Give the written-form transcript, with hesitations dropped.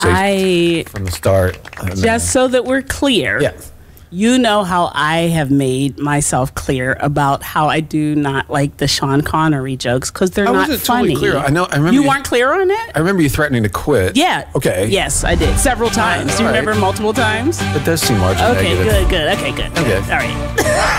from the start. Just so that we're clear. Yes. You know how I have made myself clear about how I do not like the Sean Connery jokes because they're not funny. Totally clear. I remember you weren't clear on it. I remember you threatening to quit. Yeah. Okay. Yes, I did several times. Do you remember multiple times? It does seem largely Okay. negative. Good. Okay. Good. Okay. All right.